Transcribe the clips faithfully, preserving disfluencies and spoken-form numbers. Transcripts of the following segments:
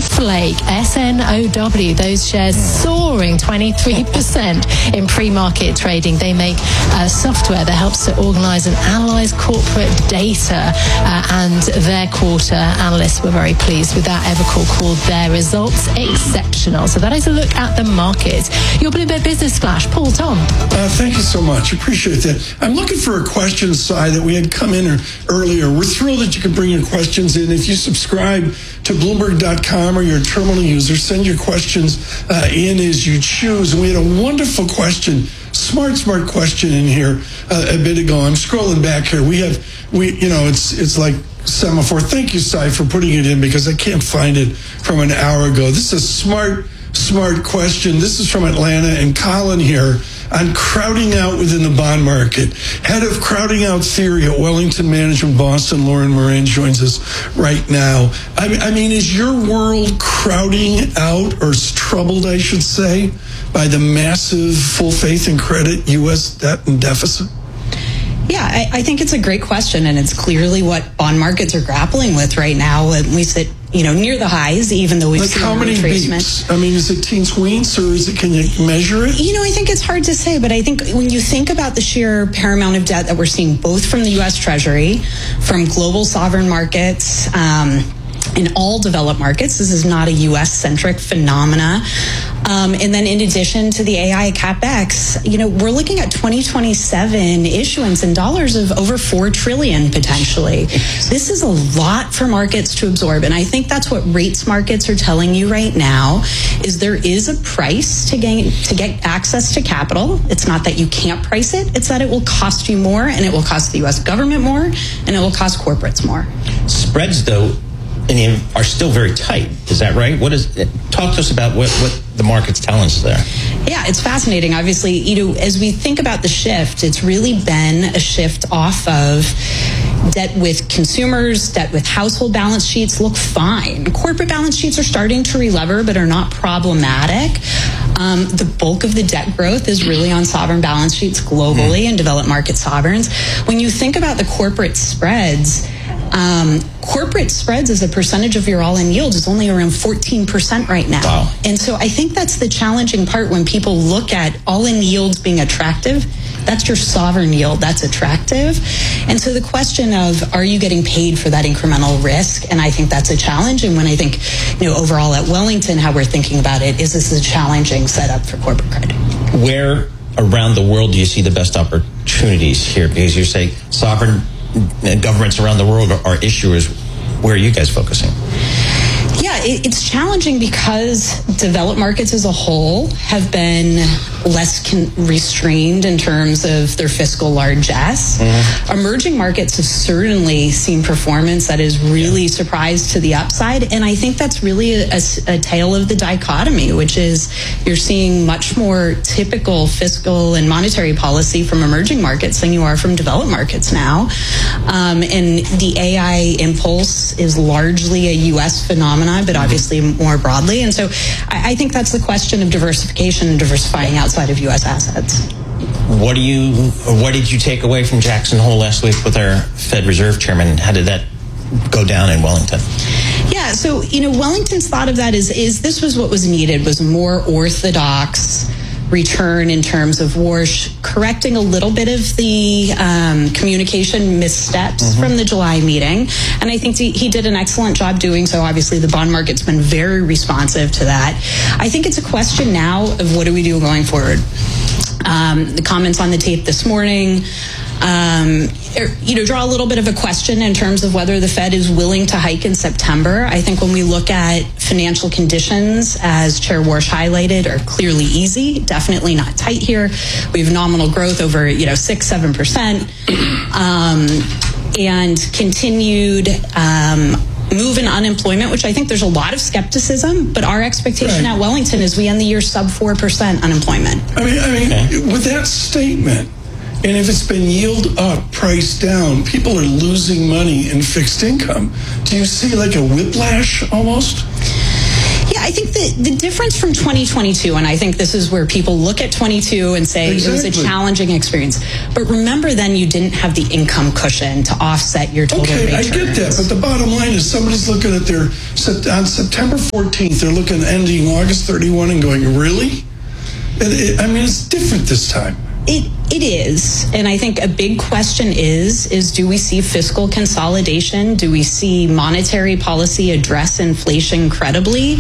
Snowflake, S N O W, those shares soaring twenty-three percent in pre-market trading. They make uh, software that helps to organize and analyze corporate data, uh, and their quarter analysts were very pleased with that. Evercore called their results exceptional. So that is a look at the market. Your Bloomberg Business Flash, Paul, Tom. Uh, thank you so much. Appreciate that. I'm looking for a question, Si, that we had come in earlier. We're thrilled that you can bring your questions in. If you subscribe to Bloomberg dot com or you're a terminal user, send your questions uh, in as you choose. And we had a wonderful question, smart, smart question in here uh, a bit ago. I'm scrolling back here. We have, we, you know, it's it's like semaphore. Thank you, Si, for putting it in because I can't find it from an hour ago. This is a smart, smart question. This is from Atlanta, and Colin here on crowding out within the bond market. Head of crowding out theory at Wellington Management Boston, Lauren Moran, joins us right now. I, I mean, is your world crowding out, or troubled, I should say, by the massive full faith and credit U S debt and deficit? Yeah, I, I think it's a great question, and it's clearly what bond markets are grappling with right now. And we sit, you know, near the highs, even though we've like seen how many beeps? I mean, is it teens weens, or is it? Can you measure it? You know, I think it's hard to say, but I think when you think about the sheer paramount of debt that we're seeing, both from the U S Treasury, from global sovereign markets, um, in all developed markets, this is not a U S-centric phenomena. Um, and then in addition to the A I CapEx, you know, we're looking at twenty twenty-seven issuance in dollars of over four trillion dollars potentially. This is a lot for markets to absorb. And I think that's what rates markets are telling you right now, is there is a price to gain, to get access to capital. It's not that you can't price it. It's that it will cost you more, and it will cost the U S government more, and it will cost corporates more. Spreads, though, are still very tight. Is that right? What is? Talk to us about what, what the market's telling us there. Yeah, it's fascinating. Obviously, you know, as we think about the shift, it's really been a shift off of debt with consumers, debt with household balance sheets look fine. Corporate balance sheets are starting to relever, but are not problematic. Um, the bulk of the debt growth is really on sovereign balance sheets globally and developed market sovereigns. When you think about the corporate spreads, Um, corporate spreads as a percentage of your all-in yield is only around fourteen percent right now. Wow. And so I think that's the challenging part when people look at all-in yields being attractive. That's your sovereign yield. That's attractive. And so the question of, are you getting paid for that incremental risk? And I think that's a challenge. And when I think, you know, overall at Wellington, how we're thinking about it, is this a challenging setup for corporate credit? Where around the world do you see the best opportunities here? Because you say sovereign governments around the world are, are issuers. Where are you guys focusing? Yeah, it, it's challenging because developed markets as a whole have been less con- restrained in terms of their fiscal largesse. Mm-hmm. Emerging markets have certainly seen performance that is really yeah. surprised to the upside. And I think that's really a, a, a tale of the dichotomy, which is you're seeing much more typical fiscal and monetary policy from emerging markets than you are from developed markets now. Um, and the A I impulse is largely a U S phenomenon, but obviously more broadly. And so I, I think that's the question of diversification and diversifying outside of U S assets. What do you, what did you take away from Jackson Hole last week with our Fed Reserve Chairman? How did that go down in Wellington? Yeah, so, you know, Wellington's thought of that is, is this was what was needed, was more orthodox return in terms of Warsh correcting a little bit of the um, communication missteps mm-hmm. from the July meeting. And I think he, he did an excellent job doing so. Obviously, the bond market's been very responsive to that. I think it's a question now of what do we do going forward? Um, the comments on the tape this morning, um, you know, draw a little bit of a question in terms of whether the Fed is willing to hike in September. I think when we look at financial conditions, as Chair Warsh highlighted, are clearly easy, definitely not tight here. We have nominal growth over, you know, six, seven percent, um, and continued um, move in unemployment, which I think there's a lot of skepticism, but our expectation right. at Wellington is we end the year sub four percent unemployment. I mean, I mean, okay. with that statement, and if it's been yield up, price down, people are losing money in fixed income. Do you see like a whiplash almost? Yeah, I I think the, the difference from twenty twenty-two, and I think this is where people look at twenty-two and say exactly. It was a challenging experience. But remember then you didn't have the income cushion to offset your total okay, returns. I get that, but the bottom line is somebody's looking at their, on September fourteenth, they're looking ending August thirty-first and going, really? And it, I mean, it's different this time. It it is, and I think a big question is is do we see fiscal consolidation? Do we see monetary policy address inflation credibly?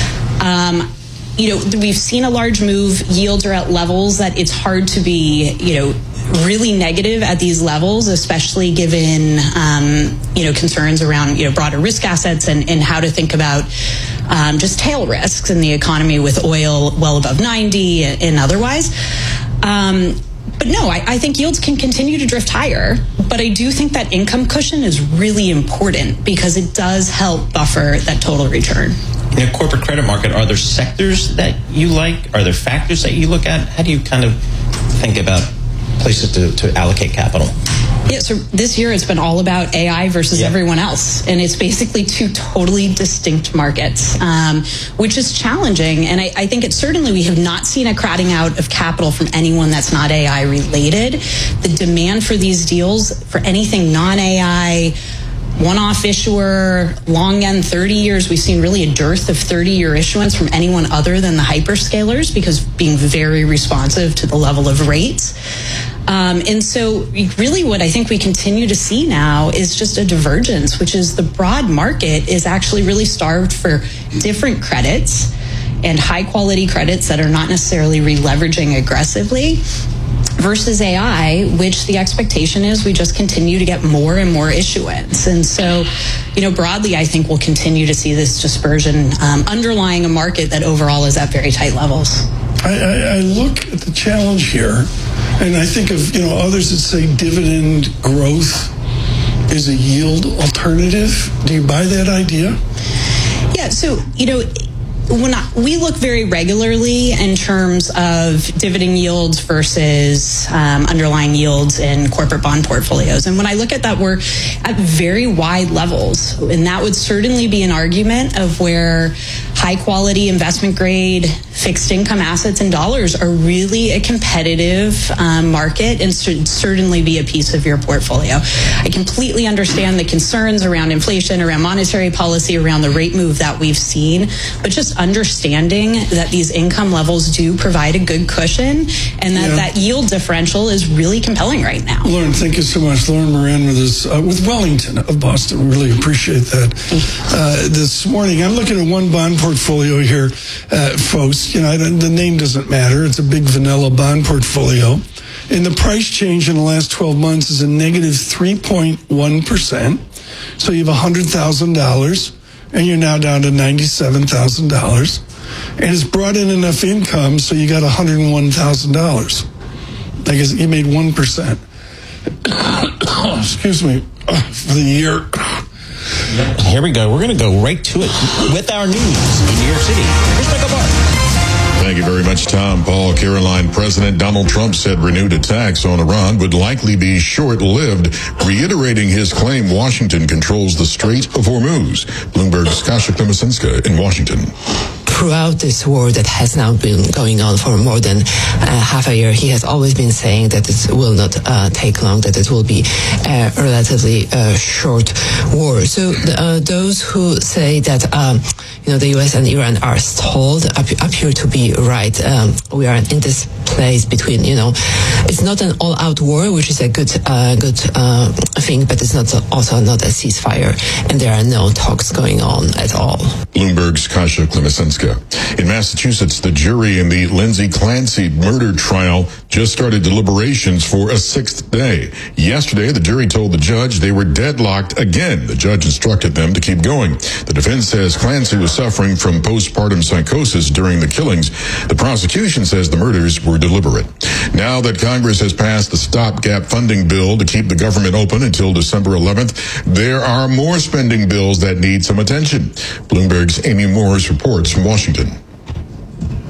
Um, you know, we've seen a large move. Yields are at levels that it's hard to be, you know, really negative at these levels, especially given um, you know concerns around you know broader risk assets and, and how to think about um, just tail risks in the economy with oil well above ninety and, and otherwise. Um, but no, I, I think yields can continue to drift higher, but I do think that income cushion is really important because it does help buffer that total return. In a corporate credit market, are there sectors that you like? Are there factors that you look at? How do you kind of think about places to, to allocate capital? Yeah, so this year it's been all about A I versus yeah. everyone else. And it's basically two totally distinct markets, um, which is challenging. And I, I think it certainly, we have not seen a crowding out of capital from anyone that's not A I related. The demand for these deals, for anything non-A I, one-off issuer, long end thirty years, we've seen really a dearth of thirty-year issuance from anyone other than the hyperscalers because being very responsive to the level of rates. Um, and so really what I think we continue to see now is just a divergence, which is the broad market is actually really starved for different credits and high quality credits that are not necessarily re-leveraging aggressively versus A I, which the expectation is we just continue to get more and more issuance. And so, you know, broadly, I think we'll continue to see this dispersion um, underlying a market that overall is at very tight levels. I, I, I look at the challenge here, and I think of, you know, others that say dividend growth is a yield alternative. Do you buy that idea? Yeah, so, you know, when I, we look very regularly in terms of dividend yields versus um, underlying yields in corporate bond portfolios. And when I look at that, we're at very wide levels. And that would certainly be an argument of where high quality investment grade fixed income assets in dollars are really a competitive um, market and should certainly be a piece of your portfolio. I completely understand the concerns around inflation, around monetary policy, around the rate move that we've seen, but just understanding that these income levels do provide a good cushion and that yeah. that yield differential is really compelling right now. Lauren, thank you so much. Lauren Moran with us, uh, with Wellington of Boston. We really appreciate that. Uh, this morning, I'm looking at one bond portfolio here, uh, folks. You know, the name doesn't matter. It's a big vanilla bond portfolio. And the price change in the last twelve months is a negative three point one percent. So you have one hundred thousand dollars, and you're now down to ninety-seven thousand dollars. And it's brought in enough income, so you got one hundred one thousand dollars. I guess you made one percent. Excuse me, for the year. Here we go. We're going to go right to it with our news in New York City. Here's Michael Barr. Thank you very much, Tom. Paul, Caroline. President Donald Trump said renewed attacks on Iran would likely be short-lived, reiterating his claim Washington controls the Strait of Hormuz. Bloomberg's Kasia Klemesinska in Washington. Throughout this war that has now been going on for more than uh, half a year, he has always been saying that it will not uh, take long, that it will be a relatively uh, short war. So uh, those who say that um, you know the U S and Iran are stalled appear to be right. Um, we are in this place between, you know, it's not an all-out war, which is a good uh, good uh, thing, but it's not also not a ceasefire, and there are no talks going on at all. Bloomberg's Kasia Klemesinska. In Massachusetts, the jury in the Lindsay Clancy murder trial just started deliberations for a sixth day. Yesterday, the jury told the judge they were deadlocked again. The judge instructed them to keep going. The defense says Clancy was suffering from postpartum psychosis during the killings. The prosecution says the murders were deliberate. Now that Congress has passed the stopgap funding bill to keep the government open until December eleventh, there are more spending bills that need some attention. Bloomberg's Amy Morris reports from Washington.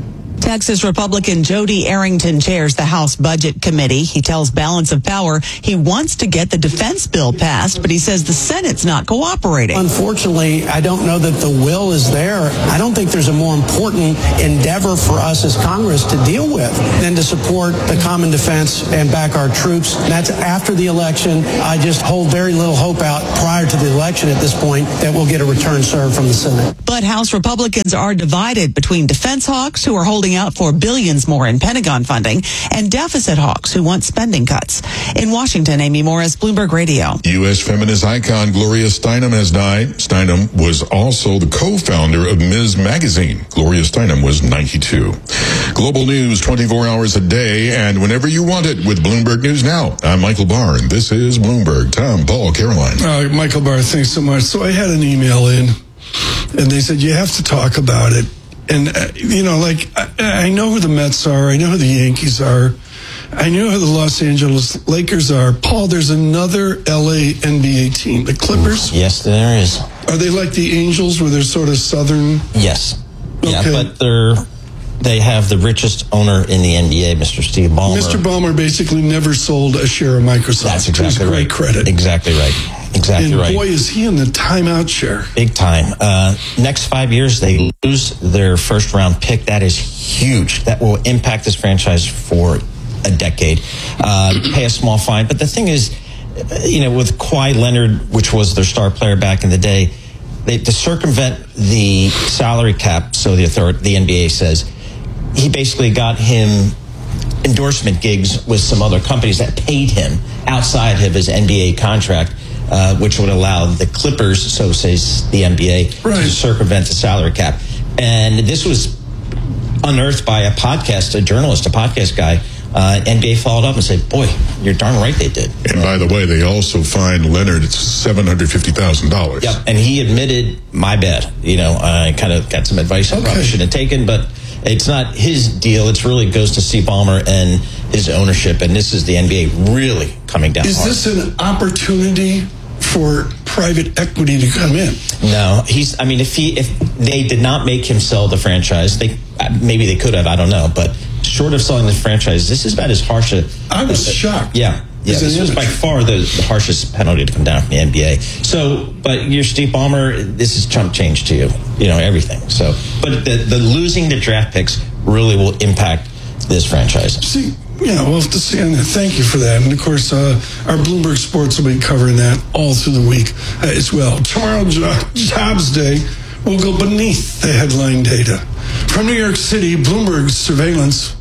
Texas Republican Jody Arrington chairs the House Budget Committee. He tells Balance of Power he wants to get the defense bill passed, but he says the Senate's not cooperating. Unfortunately, I don't know that the will is there. I don't think there's a more important endeavor for us as Congress to deal with than to support the common defense and back our troops. That's after the election. I just hold very little hope out prior to the election at this point that we'll get a return served from the Senate. But House Republicans are divided between defense hawks who are holding out for billions more in Pentagon funding and deficit hawks who want spending cuts. In Washington, Amy Morris, Bloomberg Radio. U S feminist icon Gloria Steinem has died. Steinem was also the co-founder of Miz Magazine. Gloria Steinem was ninety-two. Global news twenty-four hours a day and whenever you want it with Bloomberg News Now. I'm Michael Barr, and this is Bloomberg. Tom, Paul, Caroline. Uh, Michael Barr, thanks so much. So I had an email in, and they said, you have to talk about it. And, uh, you know, like, I, I know who the Mets are. I know who the Yankees are. I know who the Los Angeles Lakers are. Paul, there's another L A N B A team, the Clippers. Yes, there is. Are they like the Angels, where they're sort of southern? Yes. Okay. Yeah, but they're... They have the richest owner in the N B A, Mister Steve Ballmer. Mister Ballmer basically never sold a share of Microsoft. That's exactly great right. credit. Exactly right. Exactly and right. boy, is he in the timeout share. Big time. Uh, next five years, they lose their first round pick. That is huge. That will impact this franchise for a decade. Uh, pay a small fine. But the thing is, you know, with Kawhi Leonard, which was their star player back in the day, they, to circumvent the salary cap, so the authority, the N B A says, he basically got him endorsement gigs with some other companies that paid him outside of his N B A contract, uh, which would allow the Clippers, so says the N B A, right, to circumvent the salary cap. And this was unearthed by a podcast, a journalist, a podcast guy. Uh, N B A followed up and said, boy, you're darn right they did. And by the way, they also fined Leonard seven hundred fifty thousand dollars. Yep, and he admitted, my bad. You know, I kind of got some advice I Okay. probably shouldn't have taken, but it's not his deal. It's really goes to Steve Ballmer and his ownership, and this is the N B A really coming down Is hard. this an opportunity for private equity to come in? No, he's. I mean, if he, if they did not make him sell the franchise, they maybe they could have. I don't know, but short of selling the franchise, this is about as harsh a. I was uh, shocked. Yeah, yeah. As This an was by image. far the, the harshest penalty to come down from the N B A. So, but you're Steve Ballmer. This is chump change to you. You know everything. So, but the the losing the draft picks really will impact this franchise. See, yeah, we'll have to see on that. Thank you for that. And of course, uh, our Bloomberg Sports will be covering that all through the week uh, as well. Tomorrow, jo- Jobs Day, will go beneath the headline data. From New York City, Bloomberg's surveillance.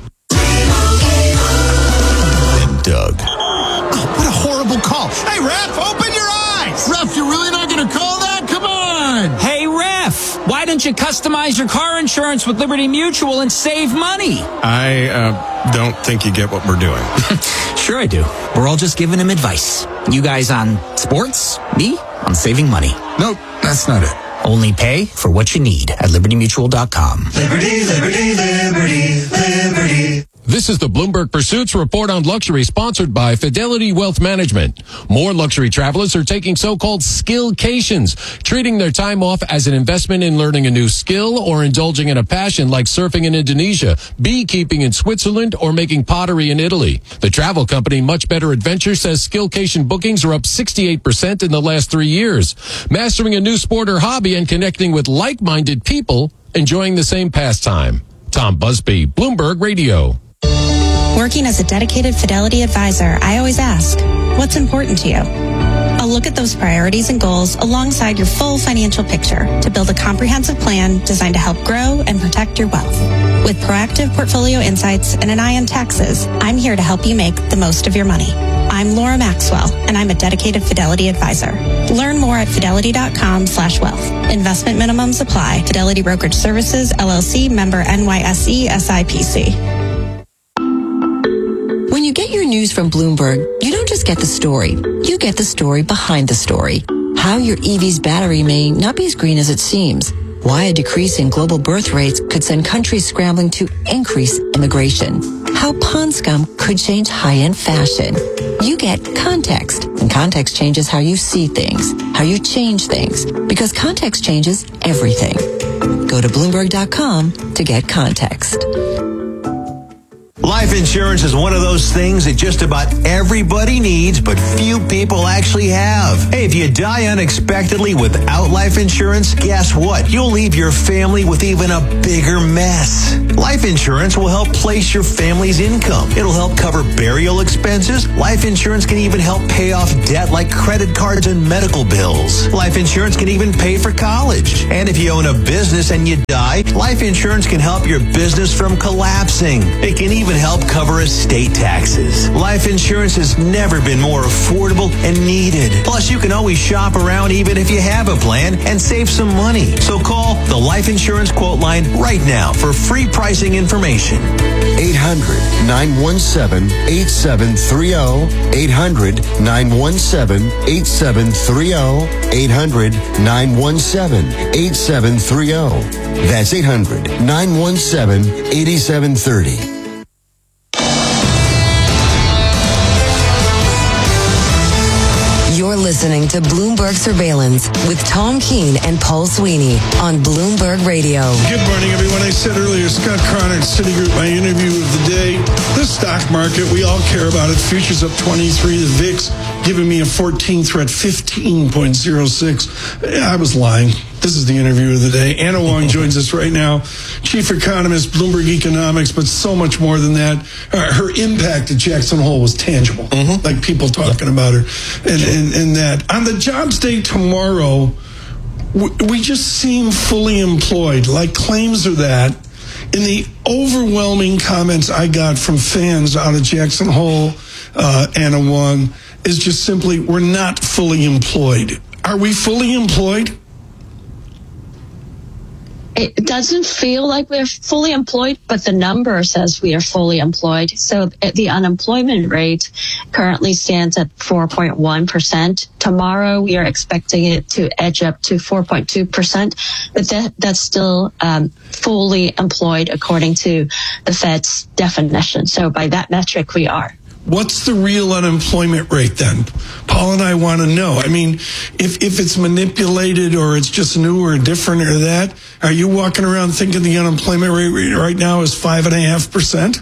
And Doug. Oh, what a horrible call. Hey, Ref, open your eyes. Ref, you're really not going to call that? Come on. Hey, Ref, why don't you customize your car insurance with Liberty Mutual and save money? I uh, don't think you get what we're doing. Sure I do. We're all just giving him advice. You guys on sports, me on saving money. Nope, that's not it. Only pay for what you need at liberty mutual dot com. Liberty, liberty, liberty, liberty. This is the Bloomberg Pursuits Report on Luxury, sponsored by Fidelity Wealth Management. More luxury travelers are taking so-called skillcations, treating their time off as an investment in learning a new skill or indulging in a passion like surfing in Indonesia, beekeeping in Switzerland, or making pottery in Italy. The travel company Much Better Adventure says skillcation bookings are up sixty-eight percent in the last three years. Mastering a new sport or hobby and connecting with like-minded people enjoying the same pastime. Tom Busby, Bloomberg Radio. Working as a dedicated Fidelity advisor, I always ask, what's important to you? I'll look at those priorities and goals alongside your full financial picture to build a comprehensive plan designed to help grow and protect your wealth. With proactive portfolio insights and an eye on taxes, I'm here to help you make the most of your money. I'm Laura Maxwell, and I'm a dedicated Fidelity advisor. Learn more at fidelity.com slash wealth. Investment minimums apply. Fidelity Brokerage Services, L L C, member N Y S E, S I P C. When you get your news from Bloomberg, you don't just get the story. You get the story behind the story. How your E V's battery may not be as green as it seems. Why a decrease in global birth rates could send countries scrambling to increase immigration. How pond scum could change high-end fashion. You get context, and context changes how you see things, how you change things, because context changes everything. Go go to Bloomberg dot com to get context. Life insurance is one of those things that just about everybody needs, but few people actually have. Hey, if you die unexpectedly without life insurance, guess what? You'll leave your family with even a bigger mess. Life insurance will help place your family's income. It'll help cover burial expenses. Life insurance can even help pay off debt like credit cards and medical bills. Life insurance can even pay for college. And if you own a business and you die, life insurance can help your business from collapsing. It can even help cover estate taxes. Life insurance has never been more affordable and needed. Plus, you can always shop around even if you have a plan and save some money. So call the Life Insurance Quote Line right now for free pricing information. eight hundred, nine one seven, eight seven three zero. eight hundred, nine one seven, eight seven three zero. eight hundred, nine one seven, eight seven three zero. That's eight hundred, nine one seven, eight seven three zero. You're listening to Bloomberg Surveillance with Tom Keene and Paul Sweeney on Bloomberg Radio. Good morning, everyone. I said earlier, Scott Cronick, Citigroup, my interview of the day. The stock market, we all care about it. Futures up twenty-three. The V I X giving me a fourteenth. We're at fifteen point oh six. I was lying. This is the interview of the day. Anna Wong joins us right now, chief economist, Bloomberg Economics, but so much more than that. Uh, her impact at Jackson Hole was tangible, mm-hmm. like people talking about her. And, and, and that. On the jobs day tomorrow, we just seem fully employed, like claims are that. In the overwhelming comments I got from fans out of Jackson Hole, uh, Anna Wong, is just simply, we're not fully employed. Are we fully employed? It doesn't feel like we're fully employed, but the number says we are fully employed. So the unemployment rate currently stands at four point one percent. Tomorrow, we are expecting it to edge up to four point two percent, but that, that's still um, fully employed according to the Fed's definition. So by that metric, we are. What's the real unemployment rate then? Paul and I want to know. I mean, if, if it's manipulated or it's just new or different or that, are you walking around thinking the unemployment rate right now is five and a half percent?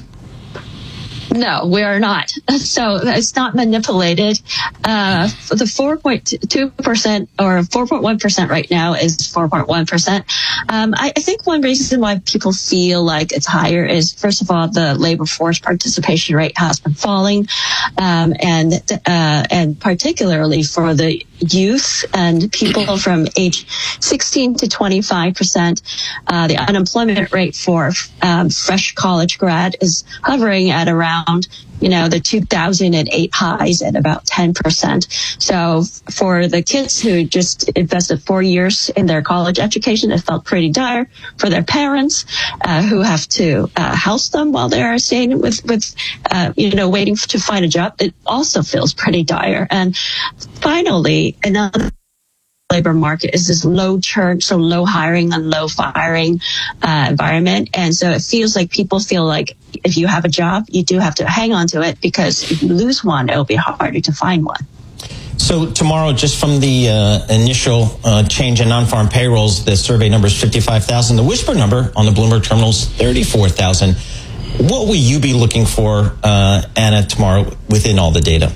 No, we are not. So it's not manipulated. Uh, the four point two percent or four point one percent right now is four point one percent. Um, I, I think one reason why people feel like it's higher is, first of all, the labor force participation rate has been falling. Um, and, uh, and particularly for the youth and people from age sixteen to twenty-five percent, uh, the unemployment rate for um, fresh college grad is hovering at around, you know, the two thousand eight highs at about ten percent. So for the kids who just invested four years in their college education, it felt pretty dire. For their parents uh, who have to uh, house them while they are staying with, with uh, you know, waiting to find a job, it also feels pretty dire. And finally, another labor market is this low churn, so low hiring and low firing uh, environment. And so it feels like people feel like if you have a job, you do have to hang on to it, because if you lose one, it'll be harder to find one. So tomorrow, just from the uh, initial uh, change in non-farm payrolls, the survey number is fifty-five thousand. The whisper number on the Bloomberg terminal is thirty-four thousand. What will you be looking for, uh, Anna, tomorrow within all the data?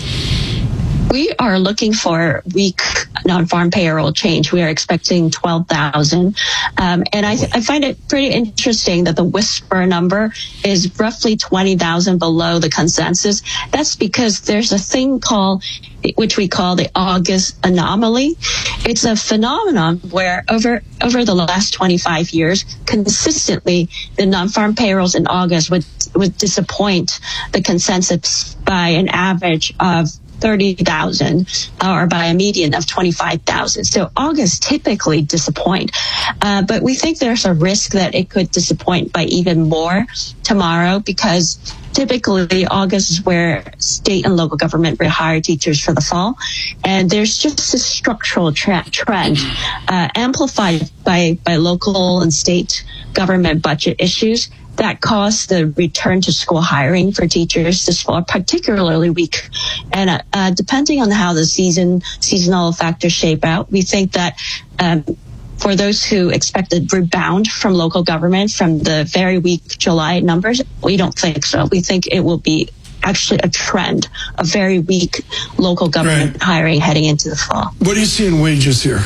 We are looking for weak non-farm payroll change. We are expecting twelve thousand. Um, and I, I find it pretty interesting that the whisper number is roughly twenty thousand below the consensus. That's because there's a thing called, which we call the August anomaly. It's a phenomenon where over, over the last twenty-five years, consistently, the non-farm payrolls in August would, would disappoint the consensus by an average of thirty thousand or by a median of twenty-five thousand. So August typically disappoint. Uh, but we think there's a risk that it could disappoint by even more tomorrow, because typically August is where state and local government rehire teachers for the fall. And there's just a structural tra- trend uh, amplified by, by local and state government budget issues that caused the return to school hiring for teachers this fall particularly weak. And uh, uh, depending on how the season seasonal factors shape out, we think that um, for those who expect a rebound from local government from the very weak July numbers, we don't think so. We think it will be actually a trend of very weak local government right. hiring heading into the fall. What do you see in wages here?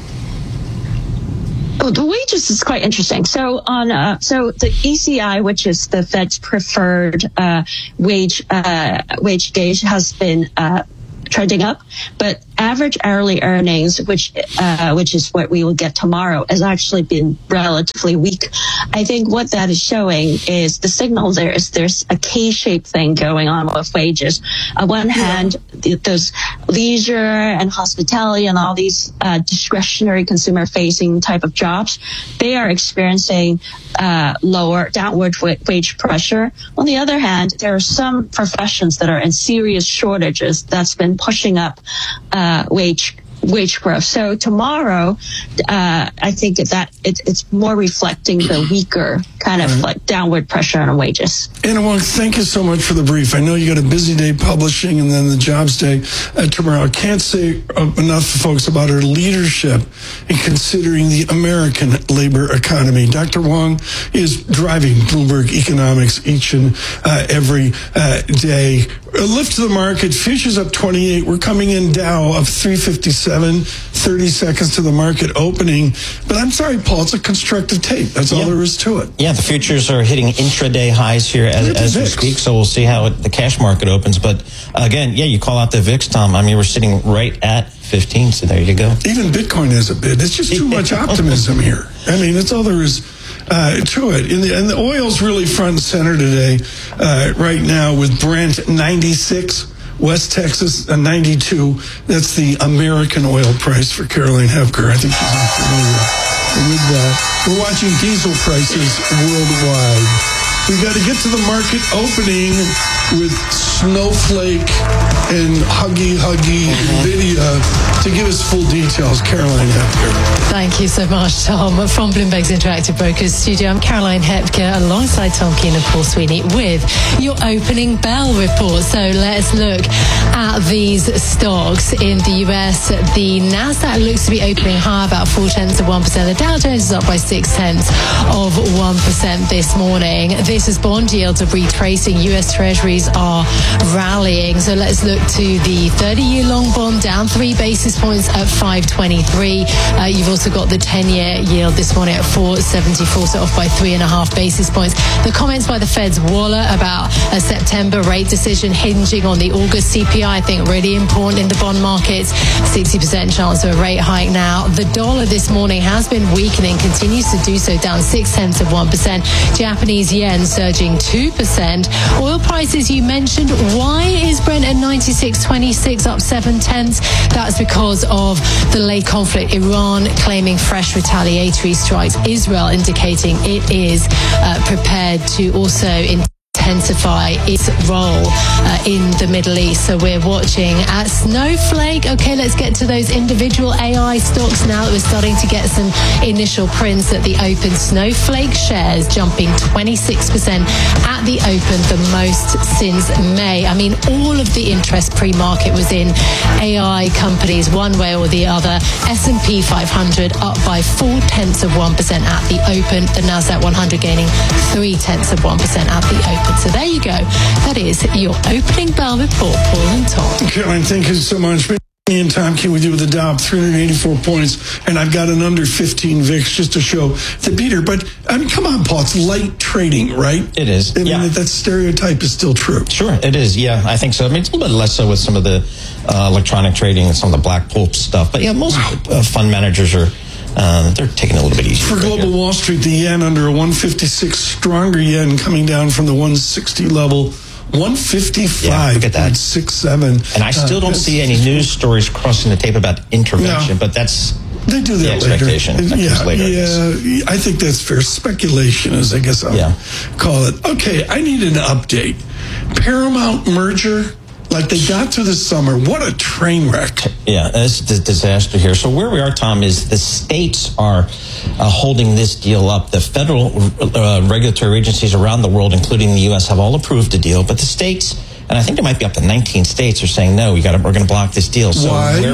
Oh, the wages is quite interesting. So on, uh, so the E C I, which is the Fed's preferred uh, wage uh, wage gauge, has been uh, trending up, but average hourly earnings, which uh, which is what we will get tomorrow, has actually been relatively weak. I think what that is showing is the signal there is there's a K-shaped thing going on with wages. On one hand, those leisure and hospitality and all these uh, discretionary consumer-facing type of jobs, they are experiencing uh, lower downward wage pressure. On the other hand, there are some professions that are in serious shortages that's been pushing up uh, wage wage growth. So tomorrow, uh, I think that it, it's more reflecting the weaker kind of right. like downward pressure on wages. Anna Wong, thank you so much for the brief. I know you got a busy day publishing and then the jobs day uh, tomorrow. I can't say enough to folks about her leadership in considering the American labor economy. Doctor Wong is driving Bloomberg Economics each and uh, every uh, day. A lift to the market, futures up twenty-eight. We're coming in Dow of three fifty-seven, thirty seconds to the market opening. But I'm sorry, Paul, it's a constructive tape. That's all yeah. there is to it. Yeah, the futures are hitting intraday highs here as, as we speak, so we'll see how it, the cash market opens. But again, yeah, you call out the V I X, Tom. I mean, we're sitting right at fifteen, so there you go. Even Bitcoin has a bid. It's just too much optimism here. I mean, that's all there is uh, to it. And the, and the oil's really front and center today, uh, right now, with Brent ninety-six. West Texas, uh, ninety-two. That's the American oil price for Caroline Hefker. I think she's unfamiliar with that. We're watching diesel prices worldwide. We got to get to the market opening with Snowflake and Huggy Huggy Nvidia to give us full details. Caroline Hefker. Thank you so much, Tom. From Bloomberg's Interactive Brokers studio, I'm Caroline Hefker alongside Tom Keene and Paul Sweeney with your opening bell report. So let's look at these stocks in the U S. The Nasdaq looks to be opening high, about four tenths of one percent. The Dow Jones is up by six tenths of one percent this morning. This is bond yields are retracing. U S Treasuries are rallying. So let's look to the thirty-year long bond, down three basis points at five twenty-three. Uh, you've also got the ten-year yield this morning at four seventy-four, so off by three and a half basis points. The comments by the Fed's Waller about a September rate decision hinging on the August C P I, I think really important in the bond markets. sixty percent chance of a rate hike now. The dollar this morning has been weakening, continues to do so, down six tenths of one percent. Japanese yen surging two percent. Oil prices you mentioned. Why is Brent at ninety-six twenty-six up seven tenths? That's because of the late conflict. Iran claiming fresh retaliatory strikes. Israel indicating it is uh, prepared to also intensify its role uh, in the Middle East. So we're watching at Snowflake. Okay, let's get to those individual A I stocks now that we're starting to get some initial prints at the open. Snowflake shares jumping twenty-six percent at the open, the most since May. I mean, all of the interest pre-market was in A I companies one way or the other. S and P five hundred up by four tenths of one percent at the open. The Nasdaq one hundred gaining three tenths of one percent at the open. So there you go. That is your opening bell report, Paul and Tom. Caroline, thank you so much. Me and Tom Keene with you with the Dow, three hundred eighty-four points, and I've got an under fifteen V I X just to show the beater. But, I mean, come on, Paul, it's light trading, right? It is. I mean, yeah. that stereotype is still true. Sure, it is. Yeah, I think so. I mean, it's a little bit less so with some of the uh, electronic trading and some of the black pulp stuff. But, yeah, most wow. uh, fund managers are Uh, they're taking a little bit easier. For Global right Wall Street, the yen under a one fifty-six, stronger yen coming down from the one sixty level. one fifty-five point six seven. Yeah, and I still uh, don't see any news stories crossing the tape about intervention, no. but that's they do that the expectation. Later. That yeah, later, yeah, I, I think that's fair. Speculation, as I guess I'll yeah. call it. Okay, I need an update. Paramount merger. Like they got through the summer. What a train wreck. Yeah, it's a disaster here. So where we are, Tom, is the states are uh, holding this deal up. The federal uh, regulatory agencies around the world, including the U S, have all approved the deal. But the states, and I think there might be up to nineteen states, are saying, no, we got we're going to block this deal. So Why? Where we,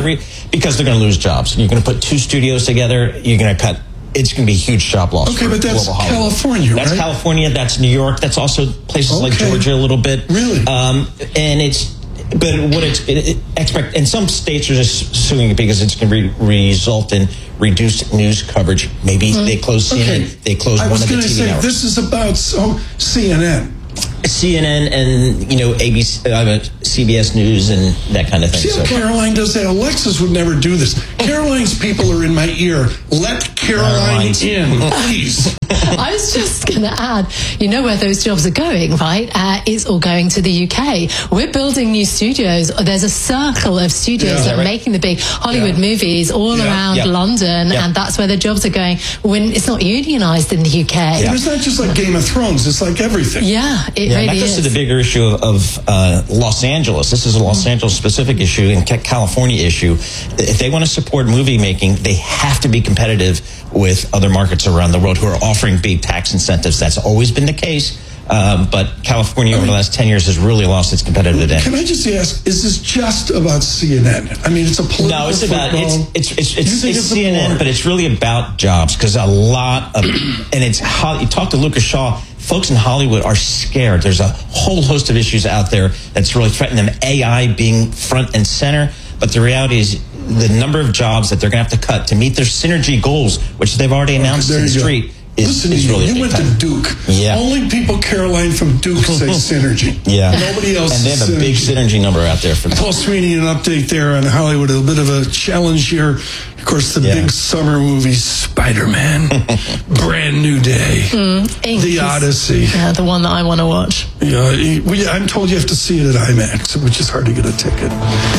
Because they're going to lose jobs. You're going to put two studios together. You're going to cut. It's going to be a huge job loss. Okay, but that's California, That's right? California. That's New York. That's also places Okay. like Georgia a little bit. Really? Um, and it's, but what it's, it, it expect, and some states are just suing it because it's going to re- result in reduced news coverage. Maybe Mm. they close C N N. Okay. They close I one was of the going T to V say, networks. this is about so, C N N. C N N and, you know, A B C, uh, C B S News and that kind of thing. See how So- Caroline does that? Alexis would never do this. Caroline's people are in my ear. Let Caroline Caroline's- in, please. I was just going to add, you know where those jobs are going, right? Uh, it's all going to the U K. We're building new studios. There's a circle of studios Yeah. that are Right. making the big Hollywood Yeah. movies all Yeah. around Yeah. London, Yeah. and that's where the jobs are going. When it's not unionized in the U K. And it's not just like Game of Thrones. It's like everything. Yeah, it Yeah, really that goes is. to the bigger issue of, of uh, Los Angeles. This is a Los Angeles specific issue and Ca- California issue. If they want to support movie making, they have to be competitive with other markets around the world who are offering big tax incentives. That's always been the case. Um, but California over the last ten years has really lost its competitive advantage. Can I just ask, is this just about C N N? I mean, it's a political No, it's about it's football. it's it's, You it's, think it's it's C N N, more? but it's really about jobs because a lot of and it's how you talk to Lucas Shaw. Folks in Hollywood are scared. There's a whole host of issues out there that's really threatening them. A I being front and center, but the reality is the number of jobs that they're going to have to cut to meet their synergy goals, which they've already announced there in the you go. street. Is, Listen is to you. really a You big went cut. to Duke. Yeah. Only people, Caroline from Duke, say synergy. Yeah. Nobody else And they have says a big synergy. synergy number out there for them. Paul Sweeney, an update there on Hollywood. A bit of a challenge here. Of course, the Yeah. big summer movie, Spider-Man. Brand New Day. Mm, Inc. The is- Odyssey. Yeah, the one that I want to watch. Yeah, we, I'm told you have to see it at IMAX, which is hard to get a ticket.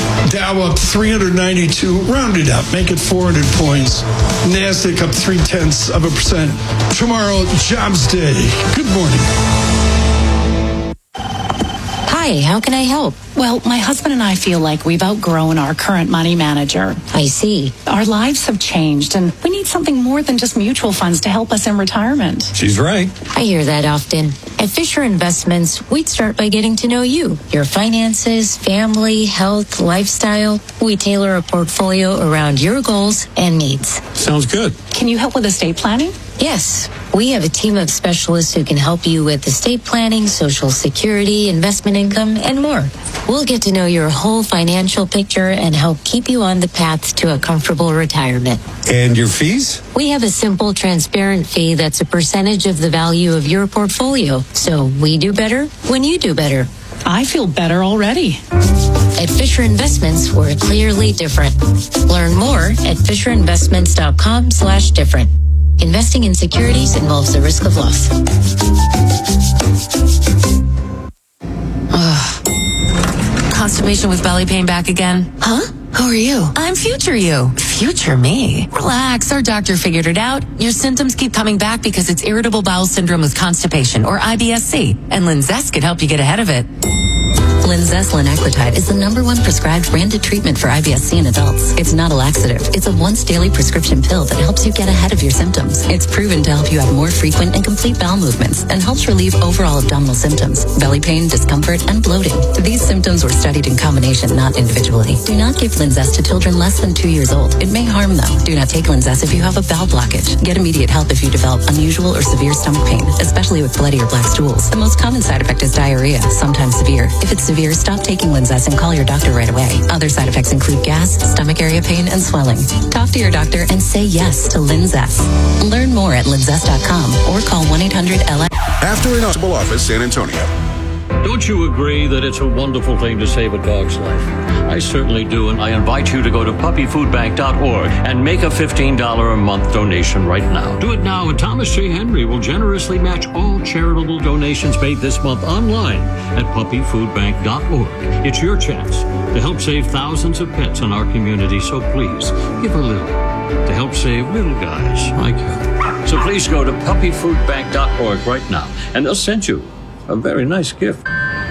Dow up three hundred ninety-two, round it up, make it four hundred points. NASDAQ up three tenths of a percent. Tomorrow, Jobs Day. Good morning. Hi, how can I help? Well, my husband and I feel like we've outgrown our current money manager. I see. Our lives have changed, and we need something more than just mutual funds to help us in retirement. She's right. I hear that often. At Fisher Investments, we'd start by getting to know you, your finances, family, health, lifestyle. We tailor a portfolio around your goals and needs. Sounds good. Can you help with estate planning? Yes, we have a team of specialists who can help you with estate planning, social security, investment income, and more. We'll get to know your whole financial picture and help keep you on the path to a comfortable retirement. And your fees? We have a simple, transparent fee that's a percentage of the value of your portfolio. So we do better when you do better. I feel better already. At Fisher Investments, we're clearly different. Learn more at fisherinvestments.com slash different. Investing in securities involves the risk of loss. Ugh. Constipation with belly pain back again? Huh? Who are you? I'm Future You. Future me? Relax, our doctor figured it out. Your symptoms keep coming back because it's irritable bowel syndrome with constipation, or I B S C, and Linzess could help you get ahead of it. Linzess linaclotide is the number one prescribed branded treatment for I B S C in adults. It's not a laxative. It's a once daily prescription pill that helps you get ahead of your symptoms. It's proven to help you have more frequent and complete bowel movements and helps relieve overall abdominal symptoms, belly pain, discomfort, and bloating. These symptoms were studied in combination, not individually. Do not give Linzess to children less than two years old. It may harm them. Do not take Linzess if you have a bowel blockage. Get immediate help if you develop unusual or severe stomach pain, especially with bloody or black stools. The most common side effect is diarrhea, sometimes severe. If it's severe, stop taking Linzess and call your doctor right away. Other side effects include gas, stomach area pain, and swelling. Talk to your doctor and say yes to Linzess. Learn more at linzess dot com or call one eight hundred L A. After an hospital office, San Antonio. Don't you agree that it's a wonderful thing to save a dog's life? I certainly do, and I invite you to go to puppy food bank dot org and make a fifteen dollars a month donation right now. Do it now, and Thomas J. Henry will generously match all charitable donations made this month online at puppy food bank dot org. It's your chance to help save thousands of pets in our community, so please give a little to help save little guys like you. So please go to puppy food bank dot org right now, and they'll send you a very nice gift.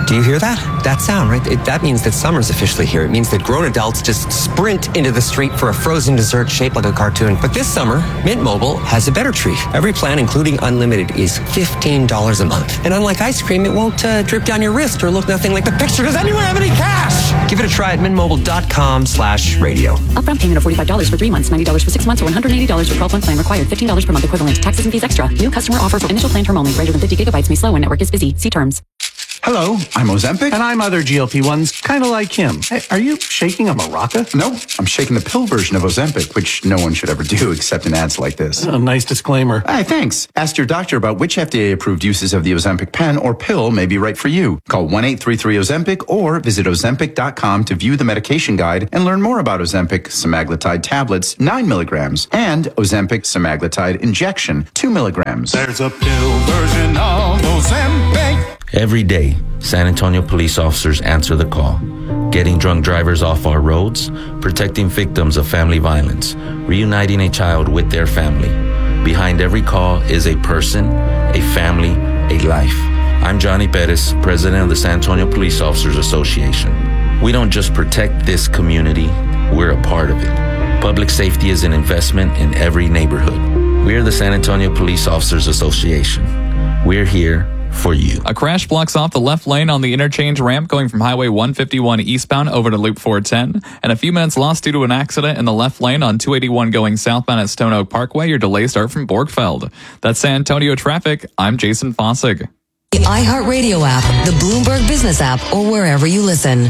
Do you hear that? That sound, right? It, that means that summer's officially here. It means that grown adults just sprint into the street for a frozen dessert shaped like a cartoon. But this summer, Mint Mobile has a better treat. Every plan, including unlimited, is fifteen dollars a month. And unlike ice cream, it won't uh, drip down your wrist or look nothing like the picture. Does anyone have any cash? Give it a try at mintmobile.com slash radio. Upfront payment of forty-five dollars for three months, ninety dollars for six months, or one hundred eighty dollars for twelve-month plan required. fifteen dollars per month equivalent. Taxes and fees extra. New customer offer for initial plan term only. Greater than fifty gigabytes may slow when network is busy. See terms. Hello, I'm Ozempic. And I'm other G L P ones, kind of like him. Hey, are you shaking a maraca? No, I'm shaking the pill version of Ozempic, which no one should ever do except in ads like this. A nice disclaimer. Hey, thanks. Ask your doctor about which F D A-approved uses of the Ozempic pen or pill may be right for you. Call one eight three three Ozempic or visit ozempic dot com to view the medication guide and learn more about Ozempic semaglutide tablets, nine milligrams, and Ozempic semaglutide injection, two milligrams. There's a pill version of Ozempic. Every day, San Antonio police officers answer the call, getting drunk drivers off our roads, protecting victims of family violence, reuniting a child with their family. Behind every call is a person, a family, a life. I'm Johnny Perez, president of the San Antonio Police Officers Association. We don't just protect this community, we're a part of it. Public safety is an investment in every neighborhood. We're the San Antonio Police Officers Association. We're here for you. A crash blocks off the left lane on the interchange ramp going from Highway one fifty-one eastbound over to Loop four ten, and a few minutes lost due to an accident in the left lane on two eighty-one going southbound at Stone Oak Parkway. Your delays start from Borgfeld. That's San Antonio traffic. I'm Jason Fossig. The iHeartRadio app, the Bloomberg Business app, or wherever you listen.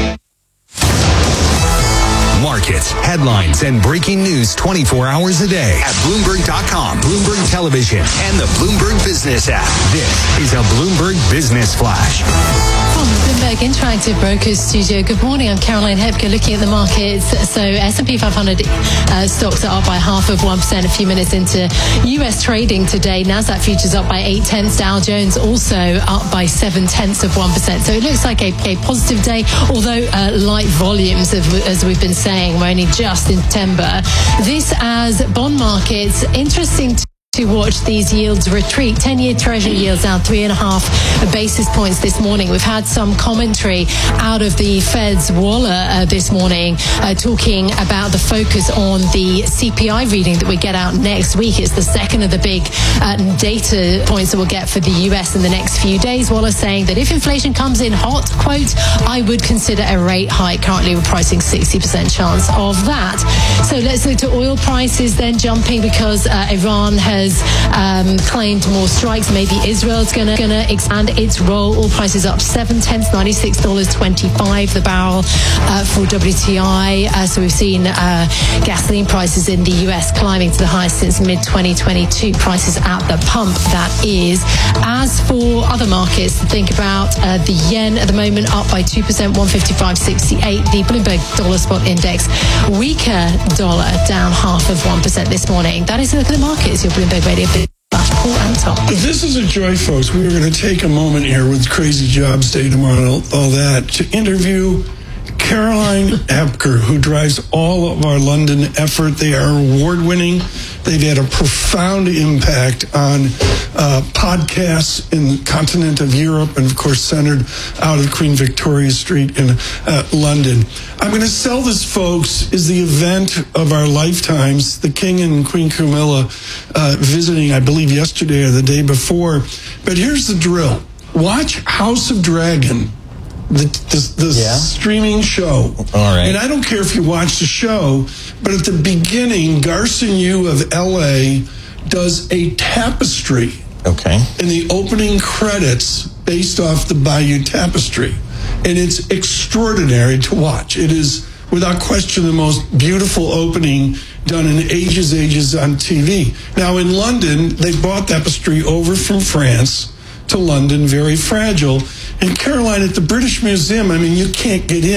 Markets, headlines, and breaking news twenty-four hours a day at Bloomberg dot com, Bloomberg Television, and the Bloomberg Business app. This is a Bloomberg Business Flash. From the Bloomberg Interactive Brokers Studio, good morning. I'm Caroline Hepker looking at the markets. So S and P five hundred uh, stocks are up by half of one percent a few minutes into U S trading today. NASDAQ futures up by eight tenths. Dow Jones also up by seven tenths of one percent. So it looks like a, a positive day, although uh, light volumes, of, as we've been saying. We're only just in September. This as bond markets, interesting to to watch these yields retreat. ten-year Treasury yields down three and a half basis points this morning. We've had some commentary out of the Fed's Waller uh, this morning uh, talking about the focus on the C P I reading that we get out next week. It's the second of the big uh, data points that we'll get for the U S in the next few days. Waller saying that if inflation comes in hot, quote, I would consider a rate hike. Currently we're pricing sixty percent chance of that. So let's look to oil prices then jumping because uh, Iran has Um, claimed more strikes. Maybe Israel's going to expand its role. Oil prices up seven tenths, ninety-six dollars and twenty-five cents the barrel uh, for W T I. Uh, so we've seen uh, gasoline prices in the U S climbing to the highest since mid twenty twenty-two. Prices at the pump, that is. As for other markets to think about, uh, the yen at the moment up by two percent, one fifty-five sixty-eight. The Bloomberg Dollar Spot Index, weaker dollar, down half of one percent this morning. That is a look at the markets. Your Bloomberg Radio. Paul and Tom. This is a joy, folks. We are going to take a moment here with Crazy Jobs Day tomorrow, all that, to interview Caroline Hepker, who drives all of our London effort. They are award-winning. They've had a profound impact on uh, podcasts in the continent of Europe and, of course, centered out of Queen Victoria Street in uh, London. I'm going to sell this, folks, is the event of our lifetimes. The King and Queen Camilla uh, visiting, I believe, yesterday or the day before. But here's the drill. Watch House of Dragon. The, the, the yeah. streaming show. All right. And I don't care if you watch the show, but at the beginning, Garson Yu of L A does a tapestry. Okay. In the opening credits based off the Bayeux Tapestry. And it's extraordinary to watch. It is, without question, the most beautiful opening done in ages, ages on T V. Now, in London, they bought tapestry over from France to London, very fragile. And Caroline, at the British Museum, I mean, you can't get in.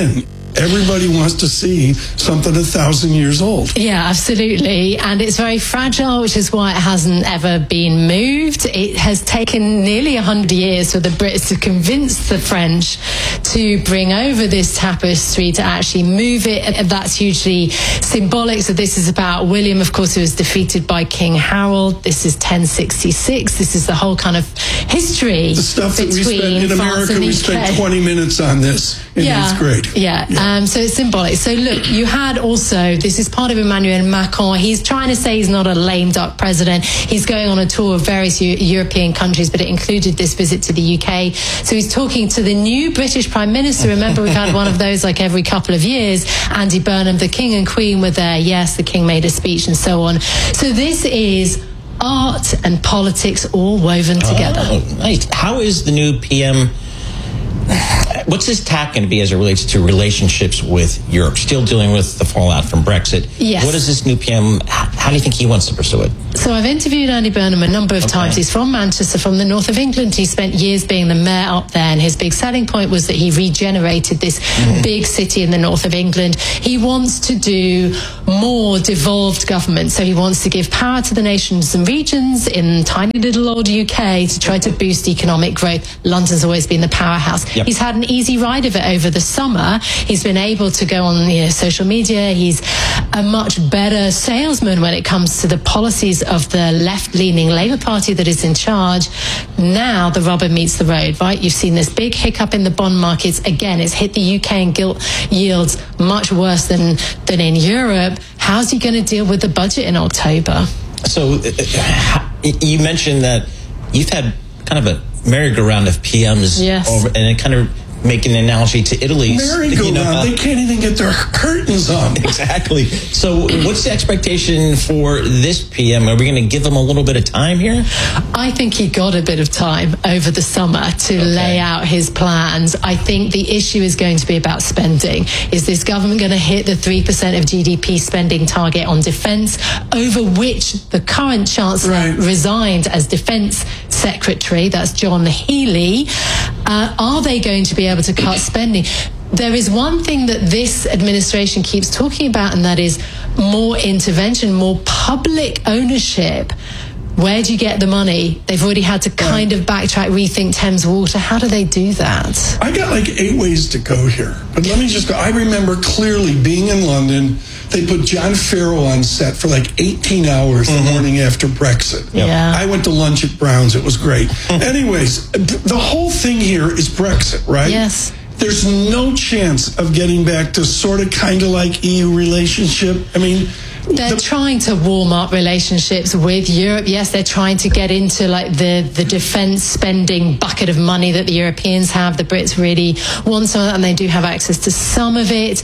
Everybody wants to see something a thousand years old. Yeah, absolutely. And it's very fragile, which is why it hasn't ever been moved. It has taken nearly one hundred years for the Brits to convince the French to bring over this tapestry, to actually move it. And that's hugely symbolic. So this is about William, of course, who was defeated by King Harold. This is ten sixty-six. This is the whole kind of history. The stuff that we spent in France America, we spent twenty minutes on this. And yeah, it's great. Yeah. yeah. Um, so it's symbolic. So look, you had also, this is part of Emmanuel Macron. He's trying to say he's not a lame duck president. He's going on a tour of various U- European countries, but it included this visit to the U K. So he's talking to the new British Prime Minister. Remember, we've had one of those like every couple of years. Andy Burnham, the King and Queen were there. Yes, the King made a speech and so on. So this is art and politics all woven together. Oh, nice. How is the new P M... What's his tack going to be as it relates to relationships with Europe? Still dealing with the fallout from Brexit. Yes. What is this new P M? How do you think he wants to pursue it? So I've interviewed Andy Burnham a number of okay. times. He's from Manchester, from the north of England. He spent years being the mayor up there, and his big selling point was that he regenerated this mm-hmm. big city in the north of England. He wants to do more devolved government. So he wants to give power to the nations and regions in tiny little old U K to try to boost economic growth. London's always been the powerhouse. Yep. He's had an easy ride of it over the summer. He's been able to go on you know, social media. He's a much better salesman when it comes to the policies of the left-leaning Labour Party that is in charge. Now the rubber meets the road, right? You've seen this big hiccup in the bond markets. Again, it's hit the U K and gilt yields much worse than, than in Europe. How's he going to deal with the budget in October? So uh, you mentioned that you've had kind of a merry-go-round of P Ms, yes. over, and it kind of make an analogy to Italy's. Merry-go-round, you know, uh, they can't even get their curtains up. Exactly. So what's the expectation for this P M? Are we going to give him a little bit of time here? I think he got a bit of time over the summer to okay. lay out his plans. I think the issue is going to be about spending. Is this government going to hit the three percent of G D P spending target on defence, over which the current Chancellor right. resigned as Defence Secretary? That's John Healey. Uh, are they going to be able to cut spending? There is one thing that this administration keeps talking about, and that is more intervention, more public ownership. Where do you get the money? They've already had to kind of backtrack, rethink Thames Water. How do they do that? I got like eight ways to go here. But let me just go. I remember clearly being in London. They put John Farrow on set for like eighteen hours mm-hmm. the morning after Brexit. Yep. Yeah. I went to lunch at Brown's. It was great. Anyways, the whole thing here is Brexit, right? Yes. There's no chance of getting back to sort of kind of like E U relationship. I mean... They're the, trying to warm up relationships with Europe. Yes, they're trying to get into like the, the defence spending bucket of money that the Europeans have. The Brits really want some of that, and they do have access to some of it.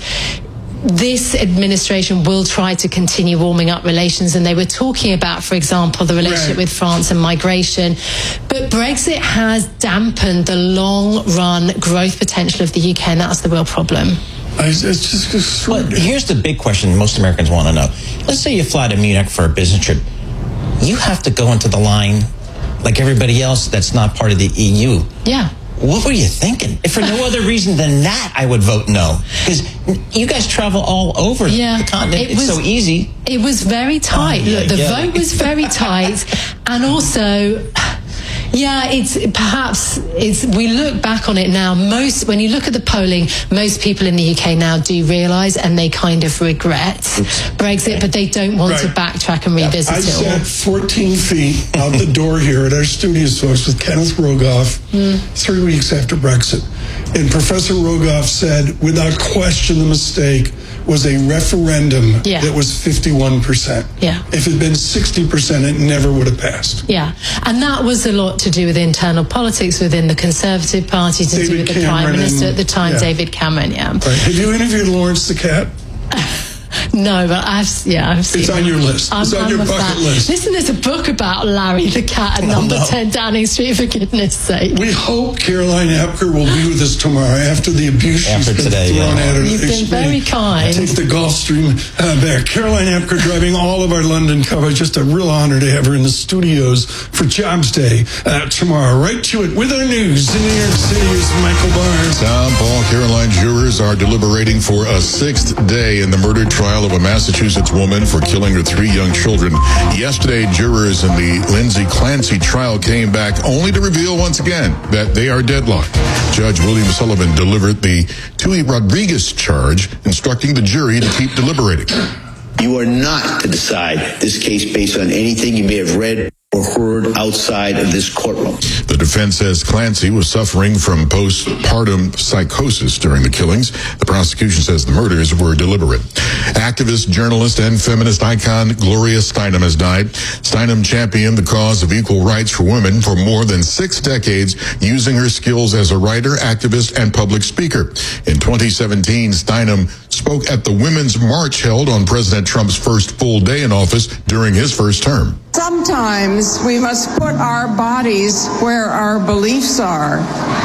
This administration will try to continue warming up relations, and they were talking about, for example, the relationship right. with France and migration. But Brexit has dampened the long-run growth potential of the U K, and that's the real problem. It's just extraordinary. But here's the big question most Americans want to know. Let's say you fly to Munich for a business trip. You have to go into the line like everybody else that's not part of the E U. Yeah. What were you thinking? If for no other reason than that, I would vote no. Because you guys travel all over yeah, the continent. It it's was, so easy. It was very tight. Oh, yeah, Look, the yeah. vote was very tight. And also... Yeah, it's perhaps it's. We look back on it now. Most when you look at the polling, most people in the U K now do realise, and they kind of regret Oops. Brexit, but they don't want right. to backtrack and revisit I it. I sat fourteen feet out the door here at our studios folks with Kenneth Rogoff mm. three weeks after Brexit, and Professor Rogoff said, without question, the mistake was a referendum yeah. that was fifty-one percent. Yeah. If it had been sixty percent, it never would have passed. Yeah. And that was a lot to do with internal politics within the Conservative Party, to David do with the Cameron Prime Minister and, at the time, yeah. David Cameron, yeah. Right. Have you interviewed Lawrence the Cat? No, but I've yeah, I've seen It's on your list. I'm, It's on I'm your a bucket fan. list. Listen, there's a book about Larry the cat at Oh, number no. ten Downing Street, for goodness sake. We hope Caroline Apker will be with us tomorrow after the abuse After she's been today, thrown yeah. at her. You've been It's very really- kind. Take the Gulfstream uh, back. Caroline Apker driving all of our London coverage. Just a real honor to have her in the studios for Jobs Day uh, tomorrow. Right to it with our news in New York City is Michael Barnes. Tom, Paul, Caroline jurors are deliberating for a sixth day in the murder trial of a Massachusetts woman for killing her three young children. Yesterday, jurors in the Lindsay Clancy trial came back only to reveal once again that they are deadlocked. Judge William Sullivan delivered the Tui Rodriguez charge, instructing the jury to keep deliberating. You are not to decide this case based on anything you may have read or heard outside of this courtroom. The defense says Clancy was suffering from postpartum psychosis during the killings. The prosecution says the murders were deliberate. Activist, journalist, and feminist icon Gloria Steinem has died. Steinem championed the cause of equal rights for women for more than six decades, using her skills as a writer, activist, and public speaker. In twenty seventeen, Steinem spoke at the Women's March held on President Trump's first full day in office during his first term. Sometimes we must put our bodies where our beliefs are.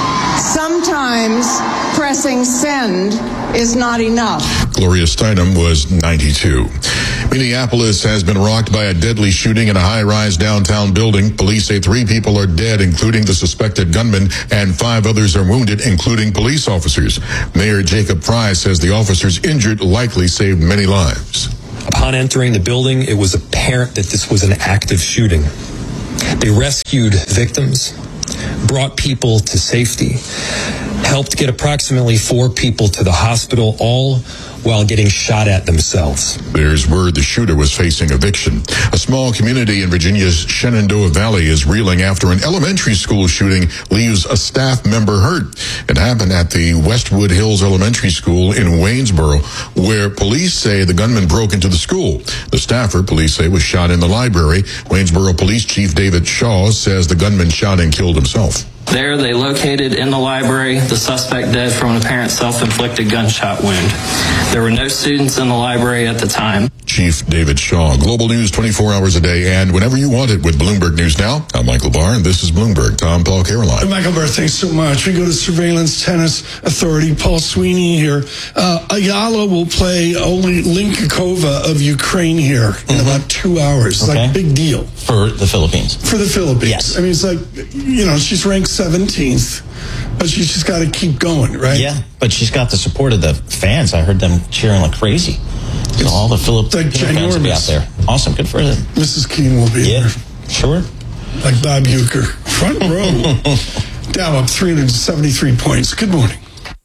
Sometimes pressing send is not enough. Gloria Steinem was ninety-two. Minneapolis has been rocked by a deadly shooting in a high-rise downtown building. Police say three people are dead, including the suspected gunman, and five others are wounded, including police officers. Mayor Jacob Fry says the officers injured likely saved many lives. Upon entering the building, it was apparent that this was an active shooting. They rescued victims, brought people to safety, helped get approximately four people to the hospital, all while getting shot at themselves. There's word the shooter was facing eviction. A small community in Virginia's Shenandoah Valley is reeling after an elementary school shooting leaves a staff member hurt. It happened at the Westwood Hills Elementary School in Waynesboro, where police say the gunman broke into the school. The staffer, police say, was shot in the library. Waynesboro Police Chief David Shaw says the gunman shot and killed himself. There, they located in the library the suspect dead from an apparent self-inflicted gunshot wound. There were no students in the library at the time. Chief David Shaw. Global News twenty-four hours a day and whenever you want it with Bloomberg News Now. I'm Michael Barr, and this is Bloomberg. Tom, Paul, Caroline. Michael Barr, thanks so much. We go to Surveillance Tennis Authority. Paul Sweeney here. Uh, Ayala will play only Linkakova of Ukraine here in mm-hmm. about two hours. It's okay. like big deal. For the Philippines. For the Philippines. Yes. I mean, it's like, you know, she's ranked seventeenth, but she's just got to keep going, right? Yeah, but she's got the support of the fans. I heard them cheering like crazy. So all the Filipino like fans will be out there. Awesome, good for them. Missus Keene will be yeah, there. Sure. Like Bob Uecker. Front row. Dow up three hundred seventy-three points. Good morning.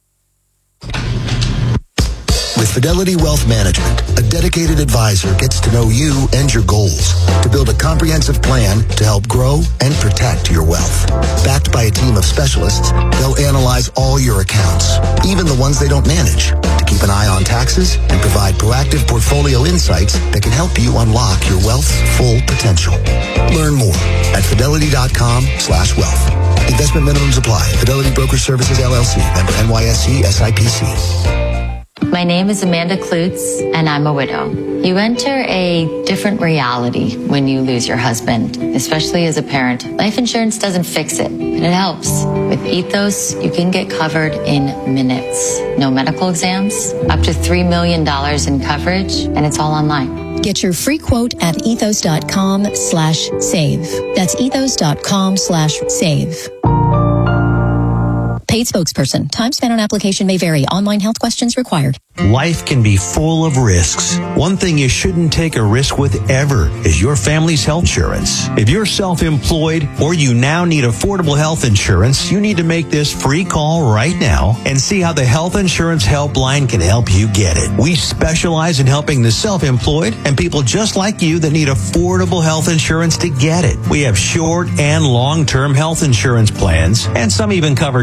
With Fidelity Wealth Management, a dedicated advisor gets to know you and your goals to build a comprehensive plan to help grow and protect your wealth. Backed by a team of specialists, they'll analyze all your accounts, even the ones they don't manage, to keep an eye on taxes and provide proactive portfolio insights that can help you unlock your wealth's full potential. Learn more at fidelity.com slash wealth. Investment minimums apply. Fidelity Broker Services, L L C. Member N Y S E S I P C. My name is Amanda Klutz, and I'm a widow. You enter a different reality when you lose your husband, especially as a parent. Life insurance doesn't fix it, but it helps. With Ethos, you can get covered in minutes. No medical exams, up to three million dollars in coverage, and it's all online. Get your free quote at ethos.com slash save. That's ethos.com slash save. Paid spokesperson. Time spent on application may vary. Online health questions required. Life can be full of risks. One thing you shouldn't take a risk with ever is your family's health insurance. If you're self-employed or you now need affordable health insurance, you need to make this free call right now and see how the Health Insurance Helpline can help you get it. We specialize in helping the self-employed and people just like you that need affordable health insurance to get it. We have short and long-term health insurance plans, and some even cover dental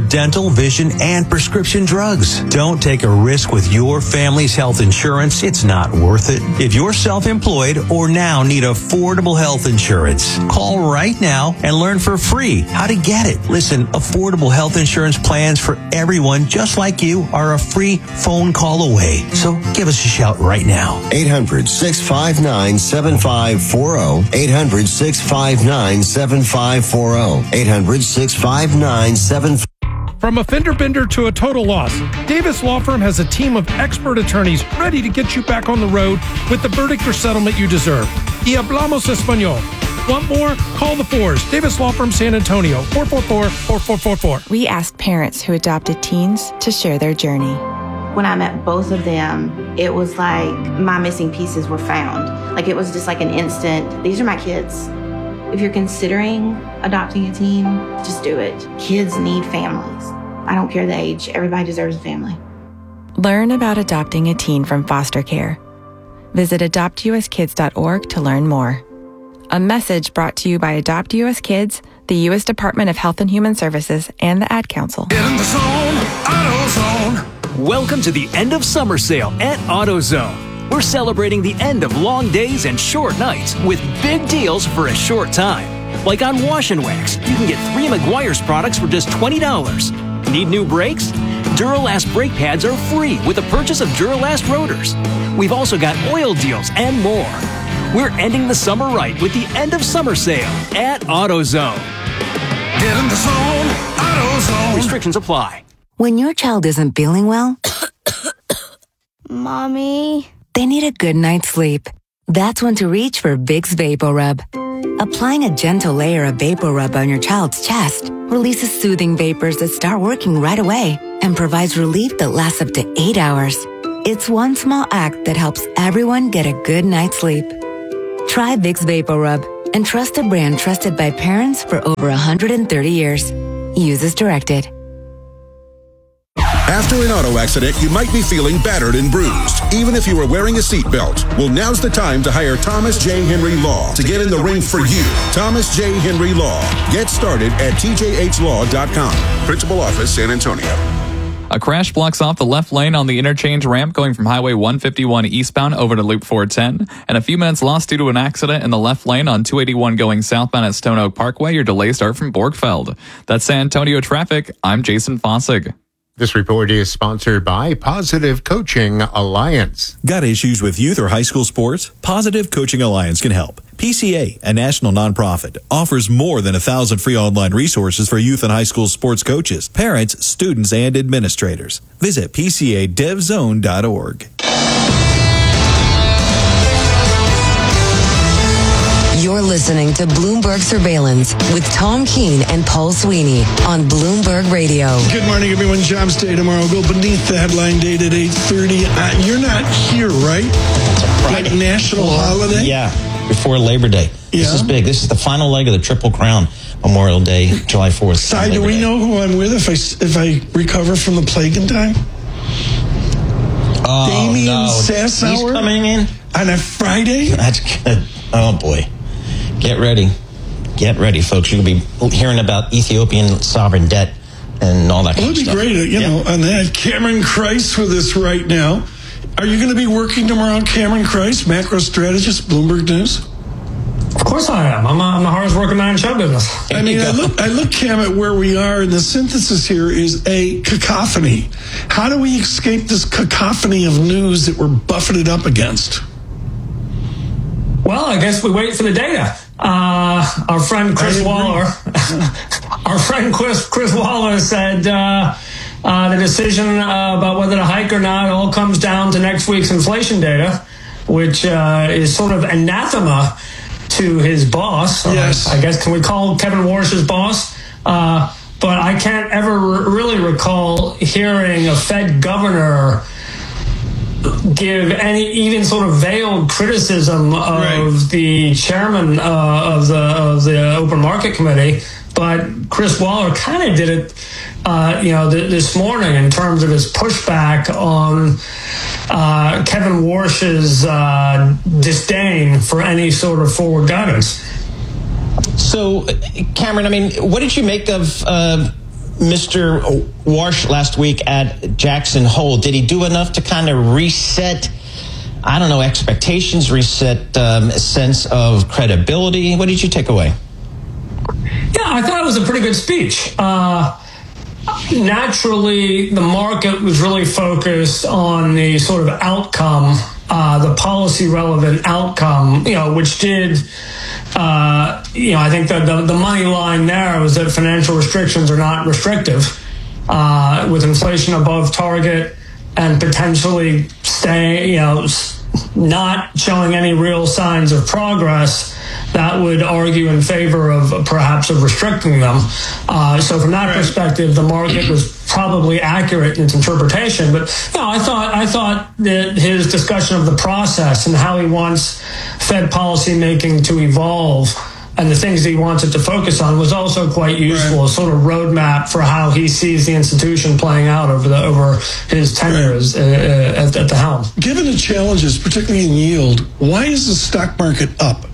dental, vision, and prescription drugs. Don't take a risk with your family's health insurance. It's not worth it. If you're self-employed or now need affordable health insurance, call right now and learn for free how to get it. Listen, affordable health insurance plans for everyone just like you are a free phone call away. So give us a shout right now. eight hundred, six five nine, seven five four zero. eight hundred, six five nine, seven five four zero. eight hundred, six five nine, seven five four zero. From a fender bender to a total loss, Davis Law Firm has a team of expert attorneys ready to get you back on the road with the verdict or settlement you deserve. Y hablamos español. Want more? Call the Fours. Davis Law Firm, San Antonio, four four four, four four four four. We asked parents who adopted teens to share their journey. When I met both of them, it was like my missing pieces were found. Like it was just like an instant, these are my kids. If you're considering adopting a teen, just do it. Kids need families. I don't care the age. Everybody deserves a family. Learn about adopting a teen from foster care. Visit adopt u s kids dot org to learn more. A message brought to you by Adopt U S Kids, the U S Department of Health and Human Services, and the Ad Council. Get in the zone, AutoZone. Welcome to the end of summer sale at AutoZone. We're celebrating the end of long days and short nights with big deals for a short time. Like on Wash and Wax, you can get three Meguiar's products for just twenty dollars. Need new brakes? Duralast brake pads are free with the purchase of Duralast rotors. We've also got oil deals and more. We're ending the summer right with the end of summer sale at AutoZone. Get in the zone, AutoZone. Restrictions apply. When your child isn't feeling well, Mommy, they need a good night's sleep. That's when to reach for Vicks VapoRub. Applying a gentle layer of VapoRub on your child's chest releases soothing vapors that start working right away and provides relief that lasts up to eight hours. It's one small act that helps everyone get a good night's sleep. Try Vicks VapoRub and trust a brand trusted by parents for over one hundred thirty years. Use as directed. After an auto accident, you might be feeling battered and bruised, even if you were wearing a seatbelt. Well, now's the time to hire Thomas J. Henry Law to get in the ring for you. Thomas J. Henry Law. Get started at T J H law dot com. Principal Office, San Antonio. A crash blocks off the left lane on the interchange ramp going from Highway one fifty-one eastbound over to Loop four ten, and a few minutes lost due to an accident in the left lane on two eighty-one going southbound at Stone Oak Parkway. Your delays start from Borgfeld. That's San Antonio traffic. I'm Jason Fossig. This report is sponsored by Positive Coaching Alliance. Got issues with youth or high school sports? Positive Coaching Alliance can help. P C A, a national nonprofit, offers more than a thousand free online resources for youth and high school sports coaches, parents, students, and administrators. Visit P C A dev zone dot org. You're listening to Bloomberg Surveillance with Tom Keene and Paul Sweeney on Bloomberg Radio. Good morning, everyone. Jobs Day tomorrow. Go beneath the headline date at eight thirty. Uh, you're not here, right? It's a Friday. Like national holiday? Yeah, before Labor Day. Yeah. This is big. This is the final leg of the Triple Crown. Memorial Day, July fourth. Si, do we Day. know who I'm with if I, if I recover from the plague in time? Oh, Damien no. Sassower? He's coming in? On a Friday? That's good. Oh, boy. Get ready. Get ready, folks. You'll be hearing about Ethiopian sovereign debt and all that kind It would of be stuff. great, you Yeah. know, on that. Cameron Christ with us right now. Are you going to be working tomorrow, Cameron Christ, macro strategist, Bloomberg News? Of course I am. I'm, a, I'm the hardest working man in show business. I mean, I look, I look, Cam, at where we are, and the synthesis here is a cacophony. How do we escape this cacophony of news that we're buffeted up against? Well, I guess we wait for the data. Uh, our friend Chris Waller, our friend Chris, Chris Waller said uh, uh, the decision uh, about whether to hike or not all comes down to next week's inflation data, which uh, is sort of anathema to his boss. Yes. Uh, I guess, can we call Kevin Warsh his boss? Uh, but I can't ever re- really recall hearing a Fed governor give any even sort of veiled criticism of right. the chairman uh, of the of the Open Market Committee, but Chris Waller kind of did it, uh, you know, th- this morning in terms of his pushback on uh, Kevin Warsh's uh, disdain for any sort of forward guidance. So, Cameron, I mean, what did you make of uh, Mister Warsh last week at Jackson Hole, did he do enough to kind of reset, I don't know, expectations, reset um, a sense of credibility? What did you take away? Yeah, I thought it was a pretty good speech. Uh, naturally, the market was really focused on the sort of outcome, uh, the policy relevant outcome, you know, which did, uh, you know, I think the, the, the money line there was that financial restrictions are not restrictive. Uh, with inflation above target and potentially stay, you know, not showing any real signs of progress, that would argue in favor of perhaps of restricting them. Uh, so from that perspective, the market was probably accurate in its interpretation. But you know, I thought I thought that his discussion of the process and how he wants Fed policy making to evolve and the things that he wants it to focus on was also quite useful, right. A sort of roadmap for how he sees the institution playing out over the over his tenure right. as, uh, at, at the helm. Given the challenges, particularly in yield, why is the stock market up?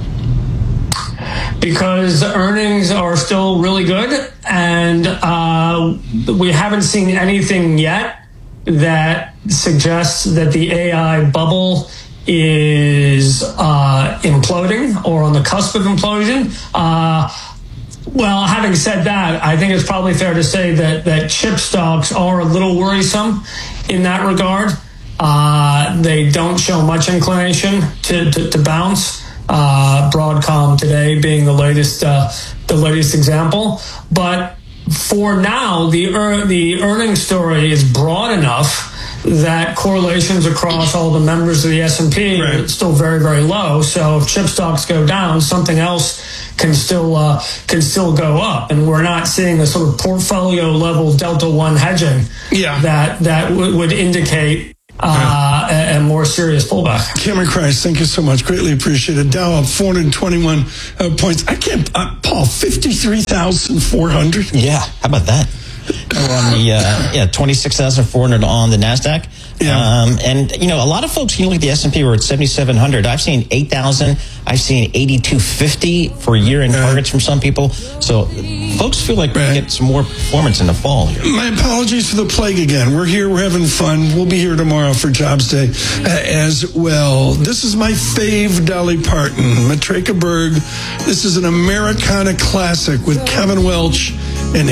Because earnings are still really good, and uh, we haven't seen anything yet that suggests that the A I bubble is uh, imploding or on the cusp of implosion. Uh, well, having said that, I think it's probably fair to say that, that chip stocks are a little worrisome in that regard. Uh, they don't show much inclination to, to, to bounce. Uh, Broadcom today being the latest, uh, the latest example. But for now, the er- the earnings story is broad enough that correlations across all the members of the S and P right. are still very, very low. So if chip stocks go down, something else can still uh, can still go up, and we're not seeing the sort of portfolio level Delta One hedging yeah. that that w- would indicate. Uh, a, a more serious pullback. Cameron Christ, thank you so much. Greatly appreciated. Dow up four hundred twenty-one uh, points. I can't, uh, Paul, fifty-three thousand four hundred? Yeah, how about that? We're on the, uh, yeah, twenty-six thousand four hundred on the NASDAQ. Yeah. Um, and, you know, a lot of folks, you look at the S and P, we're at seventy-seven hundred. I've seen eight thousand. I've seen eighty-two fifty for year-end uh, targets from some people. So folks feel like right. we get some more performance in the fall here. My apologies for the plague again. We're here. We're having fun. We'll be here tomorrow for Jobs Day uh, as well. This is my fave Dolly Parton, Matreka Berg. This is an Americana classic with Kevin Welch and